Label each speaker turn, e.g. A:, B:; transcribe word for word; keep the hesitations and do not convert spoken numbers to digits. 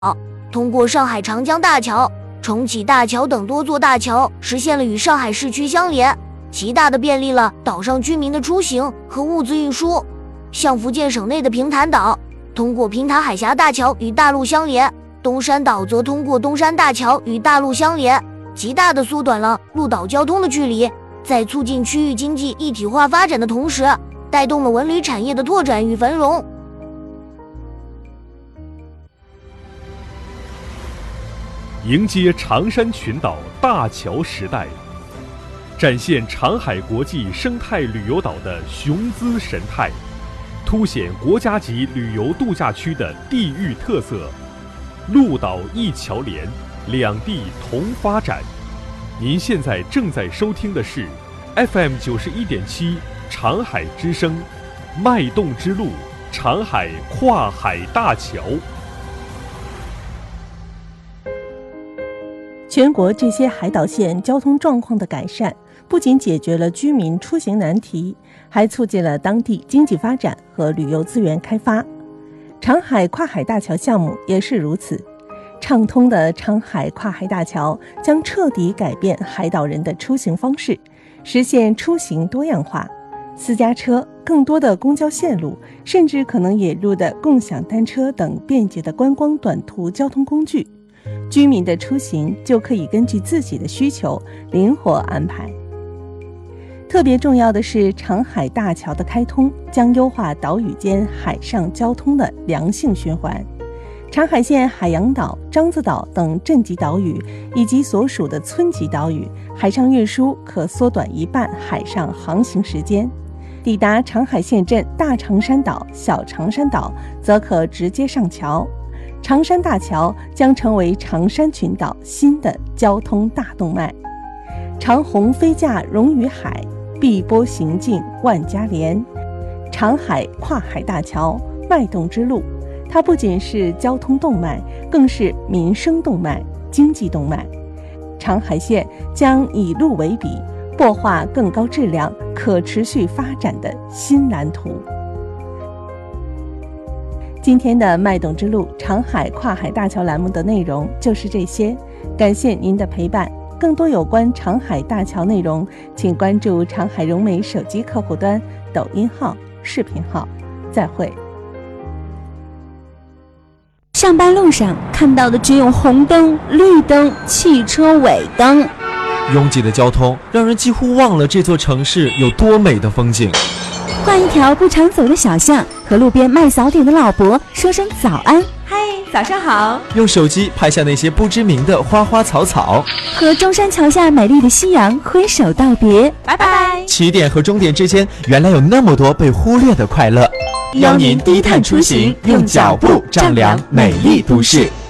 A: 通过上海长江大桥、重启大桥等多座大桥，实现了与上海市区相连，极大地便利了岛上居民的出行和物资运输。像福建省内的平潭岛，通过平潭海峡大桥与大陆相连，东山岛则通过东山大桥与大陆相连，极大地缩短了陆岛交通的距离，在促进区域经济一体化发展的同时，带动了文旅产业的拓展与繁荣。
B: 迎接长山群岛大桥时代，展现长海国际生态旅游岛的雄姿神态，凸显国家级旅游度假区的地域特色，陆岛一桥连，两地同发展。您现在正在收听的是 F M 九十一点七长海之声，脉动之路，长海跨海大桥。
C: 全国这些海岛县交通状况的改善，不仅解决了居民出行难题，还促进了当地经济发展和旅游资源开发。长海跨海大桥项目也是如此，畅通的长海跨海大桥将彻底改变海岛人的出行方式，实现出行多样化。私家车、更多的公交线路，甚至可能引入的共享单车等便捷的观光短途交通工具，居民的出行就可以根据自己的需求灵活安排。特别重要的是，长海大桥的开通将优化岛屿间海上交通的良性循环。长海县海洋岛、獐子岛等镇级岛屿以及所属的村级岛屿，海上运输可缩短一半海上航行时间。抵达长海县镇大长山岛、小长山岛则可直接上桥。长山大桥将成为长山群岛新的交通大动脉。长虹飞架融于海，碧波行进万家连。长海跨海大桥，脉动之路，它不仅是交通动脉，更是民生动脉、经济动脉。长海县将以路为笔，擘画更高质量、可持续发展的新蓝图。今天的脉动之路长海跨海大桥栏目的内容就是这些，感谢您的陪伴。更多有关长海大桥内容，请关注长海融媒手机客户端、抖音号、视频号。再会。
D: 上班路上看到的只有红灯、绿灯、汽车尾灯，
E: 拥挤的交通让人几乎忘了这座城市有多美的风景。
D: 换一条不常走的小巷，和路边卖早点的老伯说声早安，
F: 嗨，早上好。
E: 用手机拍下那些不知名的花花草草，
D: 和中山桥下美丽的夕阳挥手道别，
F: 拜拜。
E: 起点和终点之间原来有那么多被忽略的快乐，邀您低碳出行，用脚步丈量美丽都市。